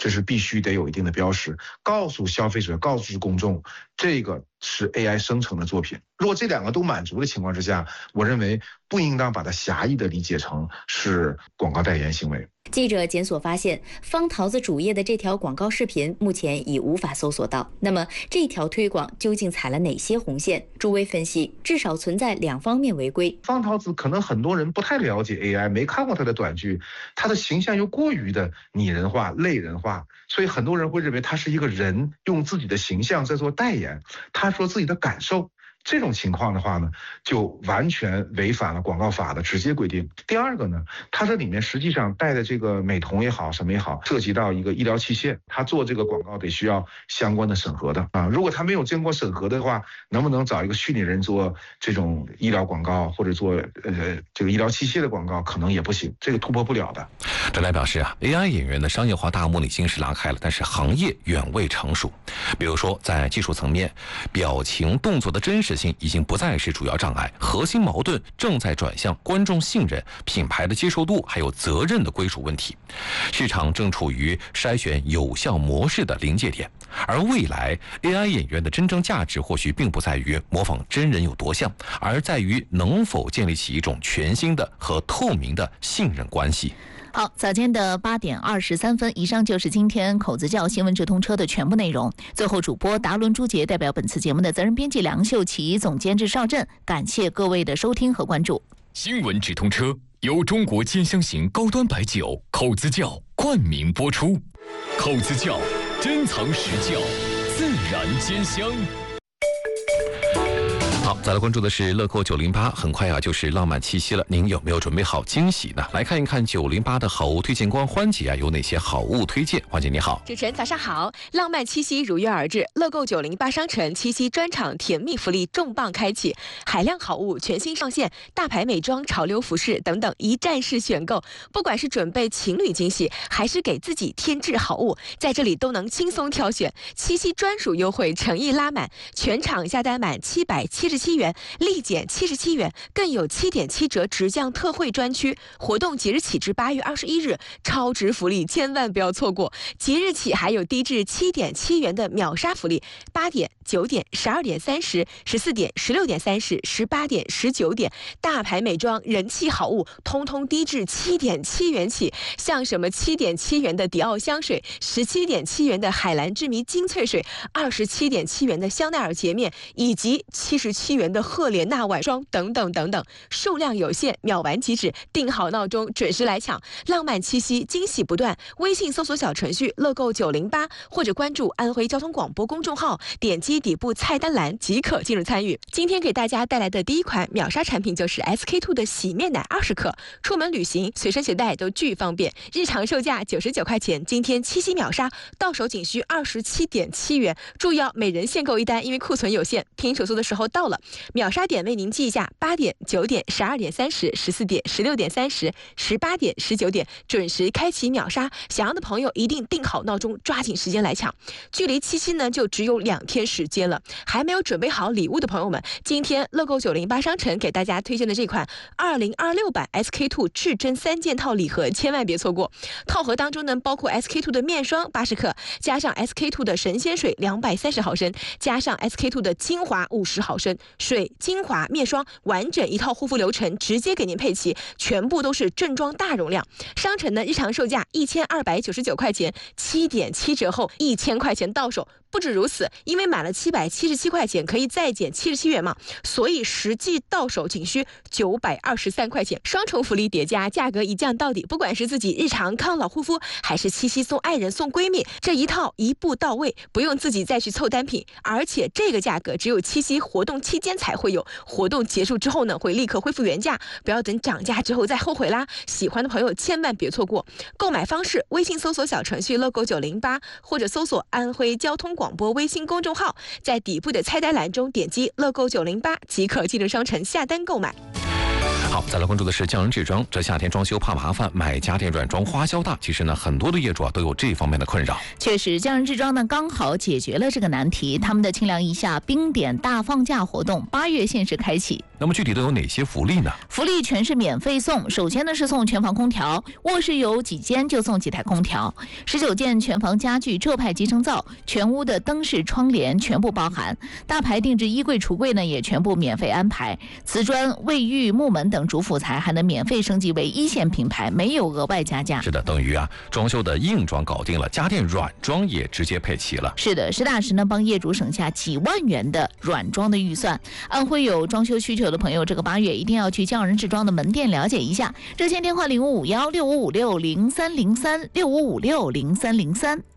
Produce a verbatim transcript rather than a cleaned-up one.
这是必须得有一定的标识，告诉消费者，告诉公众，这个是 A I 生成的作品。如果这两个都满足的情况之下，我认为不应当把它狭义的理解成是广告代言行为。 记者检索发现，方桃子主页的这条广告视频目前已无法搜索到。那么，这条推广究竟踩了哪些红线？朱威分析，至少存在两方面违规。 方桃子可能很多人不太了解 A I， 没看过他的短剧，他的形象又过于的拟人化、类人化，所以很多人会认为他是一个人用自己的形象在做代言，他说自己的感受。这种情况的话呢，就完全违反了广告法的直接规定。第二个呢，它这里面实际上带的这个美瞳也好，什么也好，涉及到一个医疗器械，它做这个广告得需要相关的审核的啊。如果它没有经过审核的话，能不能找一个虚拟人做这种医疗广告或者做呃这个医疗器械的广告，可能也不行，这个突破不了的。 郑来表示啊 ，A I 演员的商业化大幕已经是拉开了，但是行业远未成熟。比如说在技术层面，表情动作的真实性已经不再是主要障碍，核心矛盾正在转向观众信任、品牌的接受度还有责任的归属问题。市场正处于筛选有效模式的临界点，而未来 A I 演员的真正价值或许并不在于模仿真人有多像，而在于能否建立起一种全新的和透明的信任关系。 好，早间的八点二十三分，以上就是今天口子窖新闻直通车的全部内容。最后，主播达伦朱杰代表本次节目的责任编辑梁秀琪、总监制邵震，感谢各位的收听和关注。 新闻直通车由中国尖香型高端白酒口子窖冠名播出，口子窖珍藏实窖，自然兼香。 好，再来关注的是乐购九零八，很快啊就是浪漫七夕了，您有没有准备好惊喜呢？来看一看九零八的好物推荐官欢姐啊，有哪些好物推荐？欢姐你好。 主持人早上好，浪漫七夕如约而至，乐购九零八商城七夕专场甜蜜福利重磅开启，海量好物全新上线，大牌美妆、潮流服饰等等一站式选购，不管是准备情侣惊喜，还是给自己添置好物，在这里都能轻松挑选。七夕专属优惠诚意拉满，全场下单满七百七十七元，立减七十七元，更有七点七折直降特惠专区。活动即日起至八月二十一日，超值福利千万不要错过。即日起还有低至七点七元的秒杀福利，八点、九点、十二点三十、十四点、十六点三十、十八点、十九点，大牌美妆、人气好物，通通低至七点七元起。像什么七点七元的迪奥香水，十七点七元的海蓝之谜精粹水，二十七点七元的香奈儿洁面，以及七十七元的赫莲娜晚霜等等等等，数量有限，秒完即止，定好闹钟准时来抢。浪漫七夕，惊喜不断。微信搜索小程序乐购九零八，或者关注安徽交通广播公众号，点击底部菜单栏即可进入参与。今天给大家带来的第一款秒杀产品就是 S K two 的洗面奶二十克，出门旅行随身携带都巨方便，日常售价九十九块钱，今天七夕秒杀，到手仅需二十七点七元。注意要每人限购一单，因为库存有限，听手速的时候到了。秒杀点为您记一下：八点、九点、十二点三十、十四点、十六点三十、十八点、十九点，准时开启秒杀。想要的朋友一定定好闹钟，抓紧时间来抢。距离七夕呢，就只有两天时间了。还没有准备好礼物的朋友们，今天乐购九零八商城给大家推荐的这款二零二六版 S K two 至臻三件套礼盒，千万别错过。套盒当中呢，包括 S K two 的面霜八十克，加上 S K two 的神仙水两百三十毫升，加上 S K two 的精华五十毫升，水、精华、面霜完整一套护肤流程直接给您配齐，全部都是正装大容量。商城呢日常售价一千二百九十九块钱，七点七折后一千块钱到手。不止如此，因为买了七百七十七块钱可以再减七十七元嘛，所以实际到手仅需九百二十三块钱，双重福利叠加，价格一降到底。不管是自己日常抗老护肤，还是七夕送爱人送闺蜜，这一套一步到位，不用自己再去凑单品。而且这个价格只有七夕活动期间才会有，活动结束之后呢会立刻恢复原价，不要等涨价之后再后悔啦。喜欢的朋友千万别错过。购买方式：微信搜索小程序乐购九零八，或者搜索安徽交通广播微信公众号，在底部的菜单栏中点击乐购九零八即可进入商城下单购买。 好，再来关注的是匠人制装。这夏天装修怕麻烦，买家电软装花销大。其实呢，很多的业主啊都有这方面的困扰。 确实，匠人制装呢刚好解决了这个难题。他们的清凉一夏冰点大放价活动八月限时开启。 那么具体都有哪些福利呢？ 福利全是免费送。首先呢是送全房空调，卧室有几间就送几台空调，十九件全房家具浙派集成灶，全屋的灯饰窗帘全部包含。大牌定制衣柜橱柜呢也全部免费安排。瓷砖、卫浴、木门等主辅材还能免费升级为一线品牌，没有额外加价。 是的，等于啊装修的硬装搞定了，家电软装也直接配齐了。 是的，实打实呢帮业主省下几万元的软装的预算。安徽有装修需求的朋友，这个八月一定要去匠人制装的门店了解一下。热线电话零五五幺六五五六零三零三六五五六零三零三。